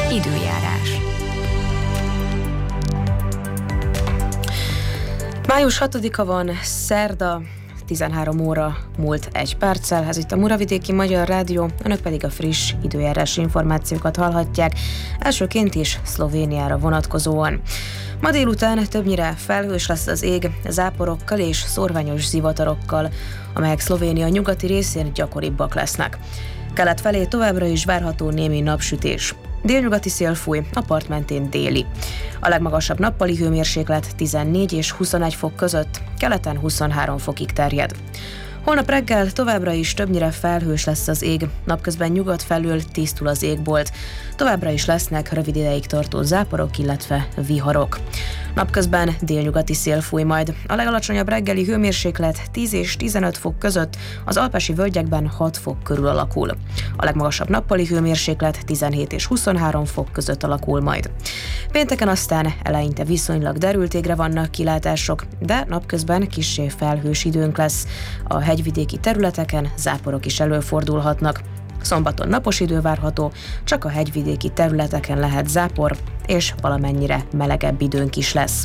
Időjárás. Május 6-a van, szerda, 13 óra múlt 1 perccel. Ez itt a Muravidéki Magyar Rádió, önök pedig a friss időjárási információkat hallhatják, elsőként is Szlovéniára vonatkozóan. Ma délután többnyire felhős lesz az ég, záporokkal és szórványos zivatarokkal, amelyek Szlovénia nyugati részén gyakoribbak lesznek. Kelet felé továbbra is várható némi napsütés. Délnyugati szél fúj, a part mentén déli. A legmagasabb nappali hőmérséklet 14 és 21 fok között, keleten 23 fokig terjed. Holnap reggel továbbra is többnyire felhős lesz az ég, napközben nyugat felől tisztul az égbolt. Továbbra is lesznek rövid ideig tartó záporok, illetve viharok. Napközben délnyugati szél fúj majd. A legalacsonyabb reggeli hőmérséklet 10 és 15 fok között, az alpesi völgyekben 6 fok körül alakul. A legmagasabb nappali hőmérséklet 17 és 23 fok között alakul majd. Pénteken aztán eleinte viszonylag derült égre vannak kilátások, de napközben kissé felhős időnk lesz. A hegyvidéki területeken záporok is előfordulhatnak. Szombaton napos idő várható, csak a hegyvidéki területeken lehet zápor, és valamennyire melegebb időnk is lesz.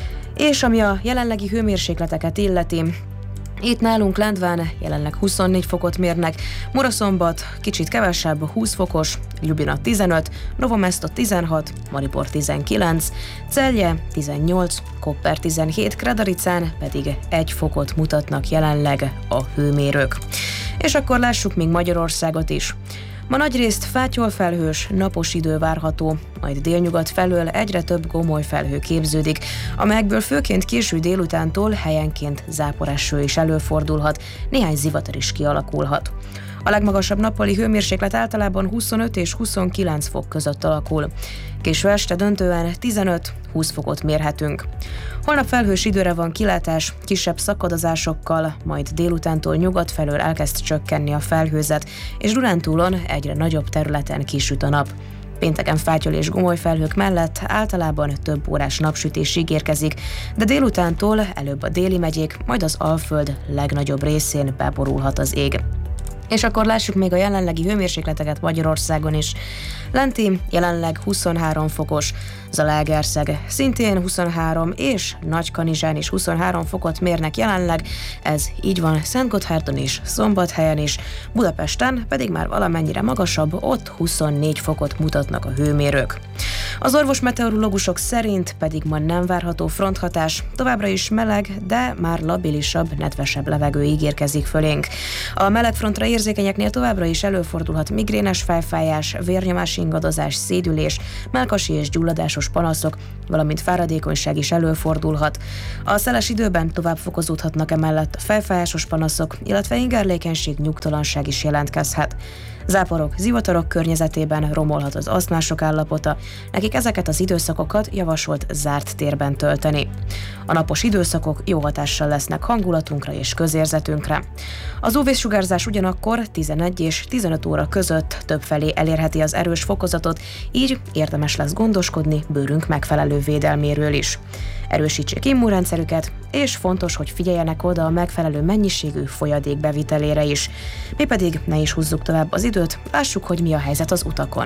És ami a jelenlegi hőmérsékleteket illeti, itt nálunk Lendván jelenleg 24 fokot mérnek, Muraszombat kicsit kevesebb, 20 fokos, Ljubljana 15, Novo Mesto 16, Maribor 19, Celje 18, Koper 17, Kredaricán pedig 1 fokot mutatnak jelenleg a hőmérők. És akkor lássuk még Magyarországot is. Ma nagyrészt fátyolfelhős, napos idő várható, majd délnyugat felől egyre több gomoly felhő képződik, amelyekből főként késő délutántól helyenként záporáső is előfordulhat, néhány zivatar is kialakulhat. A legmagasabb nappali hőmérséklet általában 25 és 29 fok között alakul. Késő este döntően 15-20 fokot mérhetünk. Holnap felhős időre van kilátás, kisebb szakadozásokkal, majd délutántól nyugat felől elkezd csökkenni a felhőzet, és Dunántúlon egyre nagyobb területen kisüt a nap. Pénteken fátyol és gomoly felhők mellett általában több órás napsütés ígérkezik, de délutántól előbb a déli megyék, majd az Alföld legnagyobb részén beborulhat az ég. És akkor lássuk még a jelenlegi hőmérsékleteket Magyarországon is. Lenti jelenleg 23 fokos, Zalaegerszeg szintén 23, és Nagykanizsán is 23 fokot mérnek jelenleg, ez így van Szentgotthárdon is, Szombathelyen is, Budapesten pedig már valamennyire magasabb, ott 24 fokot mutatnak a hőmérők. Az orvosmeteorológusok szerint pedig ma nem várható fronthatás, továbbra is meleg, de már labilisabb, nedvesebb levegő ígérkezik fölénk. A melegfrontra érzékenyeknél továbbra is előfordulhat migrénes fejfájás, vérnyomás ingadozás, szédülés, mellkasi és gyulladásos panaszok, valamint fáradékonyság is előfordulhat. A szeles időben tovább fokozódhatnak emellett a fejfájásos panaszok, illetve ingerlékenység, nyugtalanság is jelentkezhet. Záporok, zivatarok környezetében romolhat az asztmások állapota, nekik ezeket az időszakokat javasolt zárt térben tölteni. A napos időszakok jó hatással lesznek hangulatunkra és közérzetünkre. Az UV-sugárzás ugyanakkor 11 és 15 óra között többfelé elérheti az erős fokozatot, így érdemes lesz gondoskodni bőrünk megfelelő védelméről is. Erősítsék immunrendszerüket, és fontos, hogy figyeljenek oda a megfelelő mennyiségű folyadék bevitelére is. Mi pedig ne is húzzuk tovább az időt, lássuk, hogy mi a helyzet az utakon.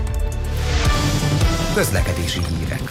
Közlekedési hírek.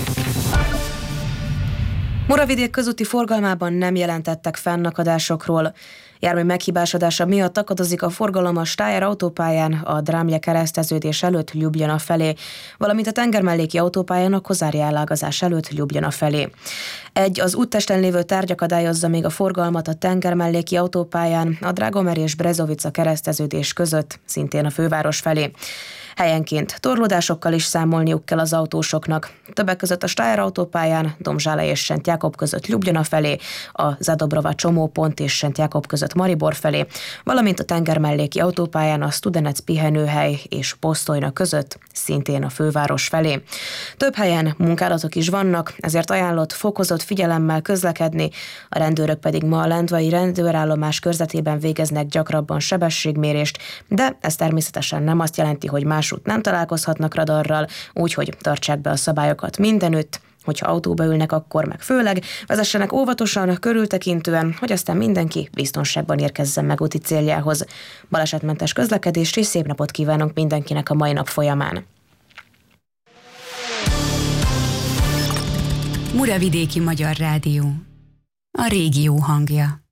Muravidék közúti forgalmában nem jelentettek fennakadásokról. Jármű meghibásodása miatt akadozik a forgalom a Stájer autópályán a Drámje kereszteződés előtt Ljubljana felé, valamint a tengermelléki autópályán a Kozárja ellágazás előtt Ljubljana felé. Az úttesten lévő tárgy akadályozza még a forgalmat a tengermelléki autópályán a Dragomer és Brezovica kereszteződés között, szintén a főváros felé. Helyenként torlódásokkal is számolniuk kell az autósoknak. Többek között a Stájer autópályán Domzsála és Szent Jákob között Ljubljana felé, a Zadobrova csomópont és Szent Jákob között Maribor felé, valamint a tengermelléki autópályán a Studenec pihenőhely és Posztolyna között, szintén a főváros felé. Több helyen munkálatok is vannak, ezért ajánlott fokozott figyelemmel közlekedni, a rendőrök pedig ma a lendvai rendőrállomás körzetében végeznek gyakrabban sebességmérést, de ez természetesen nem azt jelenti, hogy másút nem találkozhatnak radarral, úgyhogy tartsák be a szabályokat mindenütt. Hogyha autóba ülnek, akkor meg főleg vezessenek óvatosan, körültekintően, hogy aztán mindenki biztonságban érkezzen meg úti céljához. Balesetmentes közlekedést és szép napot kívánunk mindenkinek a mai nap folyamán. Muravidéki Magyar Rádió. A régió hangja.